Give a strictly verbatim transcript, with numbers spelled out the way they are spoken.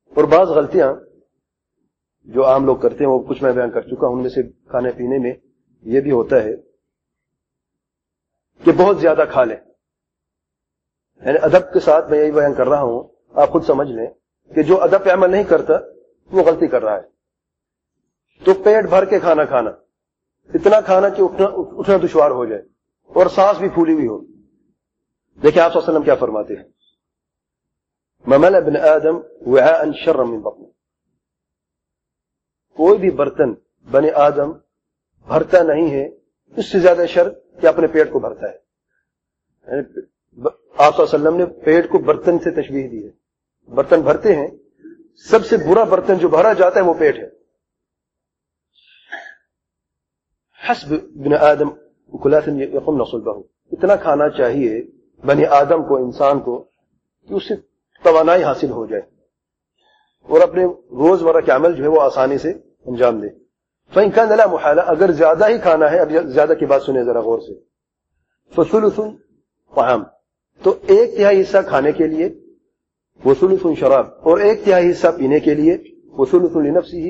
اور بعض غلطیاں جو عام لوگ کرتے ہیں وہ کچھ میں بیان کر چکا ہوں. ان میں سے کھانے پینے میں یہ بھی ہوتا ہے کہ بہت زیادہ کھا لیں. یعنی ادب کے ساتھ میں یہی بیان کر رہا ہوں, آپ خود سمجھ لیں کہ جو ادب پہ عمل نہیں کرتا وہ غلطی کر رہا ہے. تو پیٹ بھر کے کھانا کھانا, اتنا کھانا کہ اٹھنا اٹھنا دشوار ہو جائے اور سانس بھی پھولی ہوئی ہو. دیکھیں آپ صلی اللہ علیہ وسلم کیا فرماتے ہیں, ممل ابن آدم وعاء شر من بطن, کوئی بھی برتن بنی آدم بھرتا نہیں ہے اس سے زیادہ شر کہ اپنے پیٹ کو بھرتا ہے. آپ صلی اللہ علیہ وسلم نے پیٹ کو برتن سے تشبیہ دی ہے. برتن بھرتے ہیں, سب سے برا برتن جو بھرا جاتا ہے وہ پیٹ ہے. حسب ابن آدم کلات یقمن صلبہ, اتنا کھانا چاہیے بنی آدم کو, انسان کو, کہ اس سے توانائی حاصل ہو جائے اور اپنے روزمرہ کے عمل جو ہے وہ آسانی سے انجام دے. فإن كان لا محالہ, اگر زیادہ ہی کھانا ہے, اب زیادہ کی بات سنیں ذرا غور سے, فثلث طعام, تو ایک تہائی حصہ کھانے کے لیے, وثلث شراب, اور ایک تہائی حصہ پینے کے لیے, وثلث لنفسه